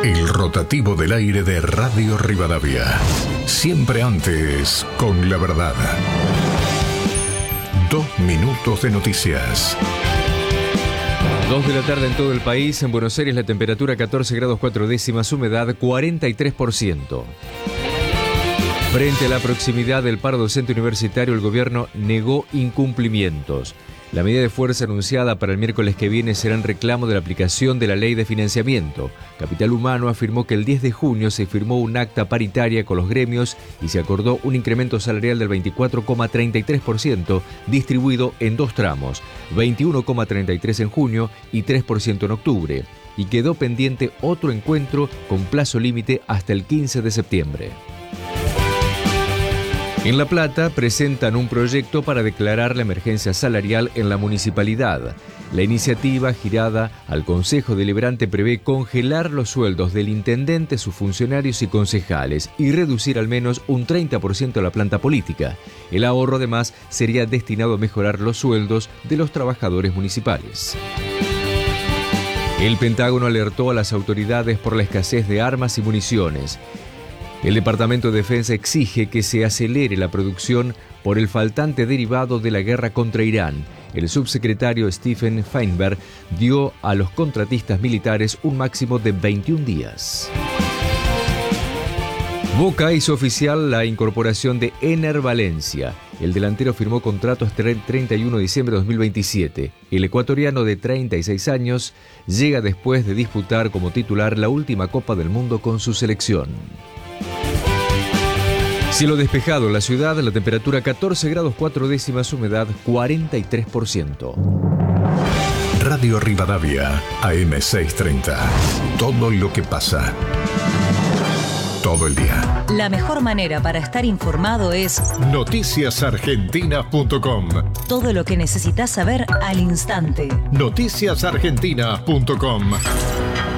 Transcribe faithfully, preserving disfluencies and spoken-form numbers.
El rotativo del aire de Radio Rivadavia. Siempre antes, con la verdad. Dos minutos de noticias. Dos de la tarde en todo el país. En Buenos Aires la temperatura catorce grados cuatro décimas, humedad cuarenta y tres por ciento. Frente a la proximidad del paro docente universitario, el gobierno negó incumplimientos. La medida de fuerza anunciada para el miércoles que viene será en reclamo de la aplicación de la ley de financiamiento. Capital Humano afirmó que el diez de junio se firmó un acta paritaria con los gremios y se acordó un incremento salarial del veinticuatro coma treinta y tres por ciento distribuido en dos tramos, veintiuno coma treinta y tres por ciento en junio y tres por ciento en octubre. Y quedó pendiente otro encuentro con plazo límite hasta el quince de septiembre. En La Plata presentan un proyecto para declarar la emergencia salarial en la municipalidad. La iniciativa, girada al Consejo Deliberante, prevé congelar los sueldos del intendente, sus funcionarios y concejales y reducir al menos un treinta por ciento la planta política. El ahorro, además, sería destinado a mejorar los sueldos de los trabajadores municipales. El Pentágono alertó a las autoridades por la escasez de armas y municiones. El Departamento de Defensa exige que se acelere la producción por el faltante derivado de la guerra contra Irán. El subsecretario Stephen Feinberg dio a los contratistas militares un máximo de veintiún días. Boca hizo oficial la incorporación de Ener Valencia. El delantero firmó contrato hasta el treinta y uno de diciembre de dos mil veintisiete. El ecuatoriano de treinta y seis años llega después de disputar como titular la última Copa del Mundo con su selección. Cielo despejado en la ciudad, la temperatura catorce grados cuatro décimas, humedad cuarenta y tres por ciento. Radio Rivadavia, A M seiscientos treinta. Todo lo que pasa. Todo el día. La mejor manera para estar informado es noticias argentinas punto com. Todo lo que necesitas saber al instante. noticias argentinas punto com.